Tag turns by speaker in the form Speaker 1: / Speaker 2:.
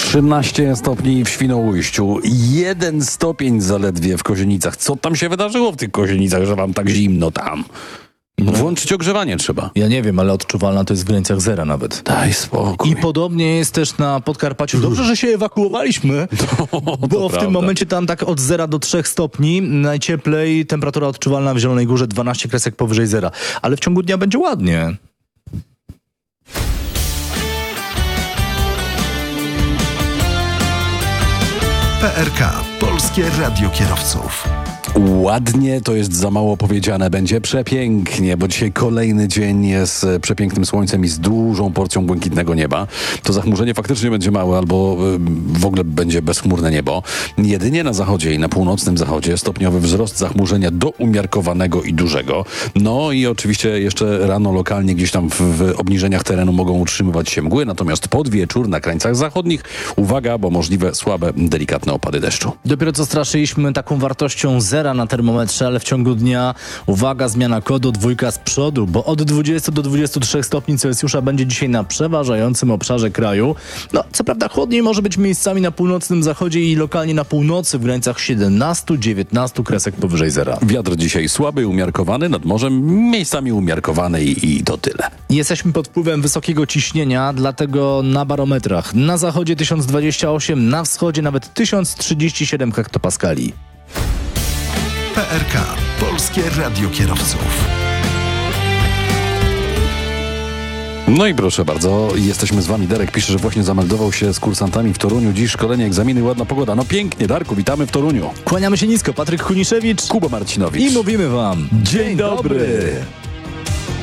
Speaker 1: 13 stopni w Świnoujściu, 1 stopień zaledwie w Kozienicach. Co tam się wydarzyło w tych Kozienicach, że wam tak zimno tam? Włączyć ogrzewanie trzeba.
Speaker 2: Ja nie wiem, ale odczuwalna to jest w granicach zera nawet.
Speaker 1: Daj spokój.
Speaker 2: I podobnie jest też na Podkarpaciu. Dobrze, że się ewakuowaliśmy, bo w tym momencie tam tak od 0 do 3 stopni. Najcieplej, temperatura odczuwalna w Zielonej Górze 12 kresek powyżej zera. Ale w ciągu dnia będzie ładnie.
Speaker 3: PRK, Polskie Radio Kierowców.
Speaker 1: Ładnie to jest za mało powiedziane. Będzie przepięknie, bo dzisiaj kolejny dzień z przepięknym słońcem i z dużą porcją błękitnego nieba. To zachmurzenie faktycznie będzie małe albo w ogóle będzie bezchmurne niebo. Jedynie na zachodzie i na północnym zachodzie stopniowy wzrost zachmurzenia do umiarkowanego i dużego. No i oczywiście jeszcze rano lokalnie gdzieś tam w obniżeniach terenu mogą utrzymywać się mgły, natomiast pod wieczór na krańcach zachodnich uwaga, bo możliwe słabe, delikatne opady deszczu.
Speaker 2: Dopiero co straszyliśmy taką wartością zera na termometrze, ale w ciągu dnia, uwaga, zmiana kodu, 2 z przodu, bo od 20 do 23 stopni Celsjusza będzie dzisiaj na przeważającym obszarze kraju. No, co prawda chłodniej może być miejscami na północnym zachodzie i lokalnie na północy w granicach 17-19 kresek powyżej zera.
Speaker 1: Wiatr dzisiaj słaby, umiarkowany, nad morzem miejscami umiarkowany i to tyle.
Speaker 2: Jesteśmy pod wpływem wysokiego ciśnienia, dlatego na barometrach na zachodzie 1028, na wschodzie nawet 1037 hektopaskali.
Speaker 3: PRK, Polskie Radio Kierowców.
Speaker 1: No i proszę bardzo, jesteśmy z wami. Darek pisze, że właśnie zameldował się z kursantami w Toruniu. Dziś szkolenie, egzaminy, ładna pogoda. No pięknie, Darku, witamy w Toruniu.
Speaker 2: Kłaniamy się nisko, Patryk Kuniszewicz,
Speaker 1: Kuba Marcinowicz.
Speaker 2: i mówimy wam dzień dobry.